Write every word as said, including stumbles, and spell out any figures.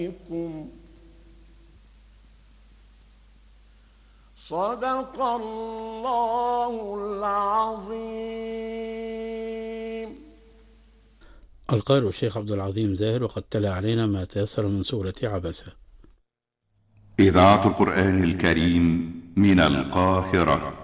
صدق الله العظيم. القارئ الشيخ عبد العظيم زاهر، وقد تلا علينا ما تيسر من سورة عبسة. إذاعة القرآن الكريم من القاهرة.